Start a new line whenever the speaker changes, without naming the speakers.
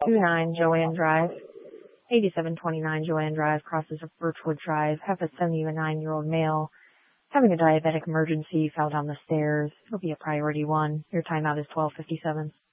8729 Joanne Drive. 8729 Joanne Drive crosses of Birchwood Drive. Have a 79-year-old male having a diabetic emergency, fell down the stairs. It'll be a priority 1. Your timeout is 12:57.